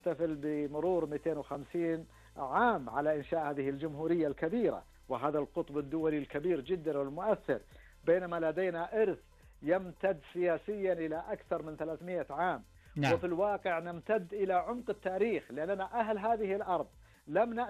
نحتفل بمرور 250 عام على إنشاء هذه الجمهورية الكبيرة وهذا القطب الدولي الكبير جدا والمؤثر، بينما لدينا إرث يمتد سياسيا إلى أكثر من 300 عام. نعم. وفي الواقع نمتد إلى عمق التاريخ، لأننا أهل هذه الأرض لم